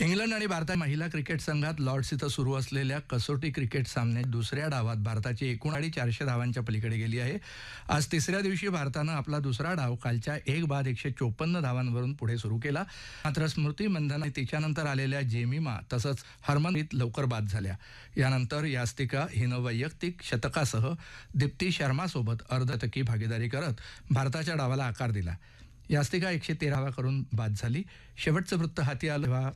England आणि भारत महिला cricket संघात लॉर्ड्स इथं सुरू असलेल्या कसोटी क्रिकेट सामन्यात दुसऱ्या डावात भारताची एकूण आडी 400 धावांच्या पलीकडे गेली आहे. आज तिसऱ्या दिवशी भारतानं आपला दुसरा डाव कालच्या 1 बाद 154 धावांवरून पुढे सुरू केला. मात्र स्मृती मंधना आणि तिच्यानंतर आलेल्या जेमिमा तसंच हरमनप्रीत लवकर बाद झाल्या. यानंतर यास्तिका हिनं वैयक्तिक शतकासह दीप्ती शर्मासोबत अर्धशतकी भागीदारी करत भारताच्या डावाला आकार दिला. यास्तिका 113 करून बाद झाली. शेवटचं वृत्त हाती आलं